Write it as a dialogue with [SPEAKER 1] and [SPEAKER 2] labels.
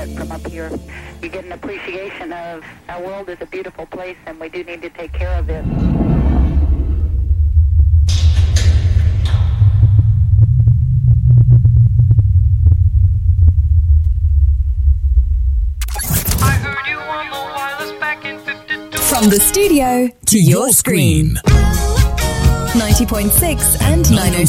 [SPEAKER 1] From up here, you get an appreciation of our world is a beautiful place, and we do need to take care of it.
[SPEAKER 2] I heard you on the wireless back in 52.
[SPEAKER 3] From the studio to your screen. 90.6 and 906